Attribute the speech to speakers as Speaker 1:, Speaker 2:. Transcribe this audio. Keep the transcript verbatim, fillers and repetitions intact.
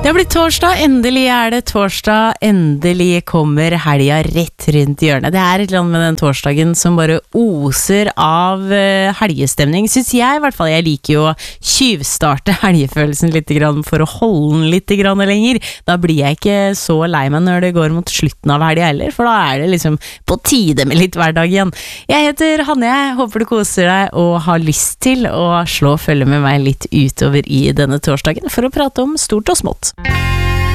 Speaker 1: Det har blitt torsdag, endelig er det torsdag, endelig kommer helga rett rundt hjørnet. Det er et eller annet med den torsdagen som bare oser av uh, helgestemning, synes jeg i hvert fall. Jeg liker jo å tjuvstarte helgefølelsen litt grann for å holde den litt grann lenger. Da blir jeg ikke så lei meg når det går mot slutten av helga heller, for da er det liksom på tide med litt hverdag igjen. Jeg heter Hanne, jeg håper du koser deg og har lyst til å slå og følge med meg litt utover i denne torsdagen for å prate om stort og smått.